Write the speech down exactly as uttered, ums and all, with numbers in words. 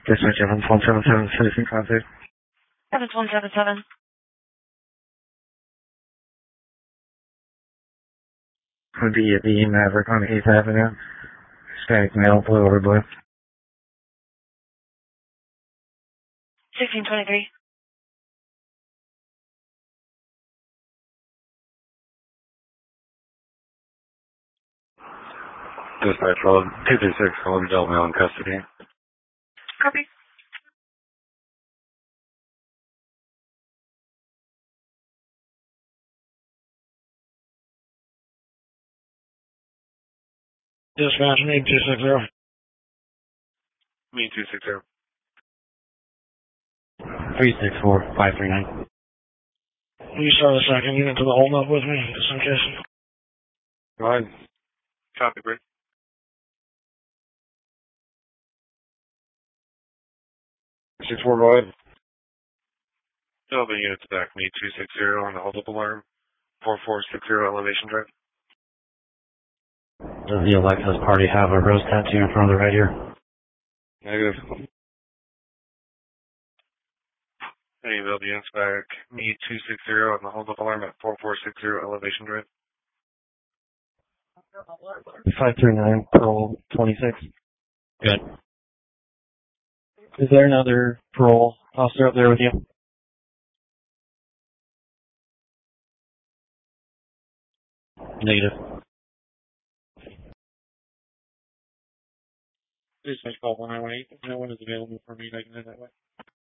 Dispatch Evans one seven seven, citizen contact. Evans one seven seven. Would be at the Maverick on eighth Avenue. Hispanic male, blue over blue. sixteen twenty-three. Dispatch road two two six, Golden Adult male in custody. Copy. Dispatch, me two six zero. Me two six zero. three six four, five three nine. Will you start a second unit to the hold up with me, just in case? Go ahead. Copy, Brick. six four, go ahead. All the units back, me two six zero on the hold up alarm. four four six zero elevation drive. Does the Alexis party have a rose tattoo in front of the right ear? Negative. Any of the units back, me two six zero on the hold up alarm at four four six zero elevation drive. five three nine, parole twenty-six. Good. Is there another parole officer up there with you? Negative. Dispatch call one nine one eight. No one is available for me. I can head that way.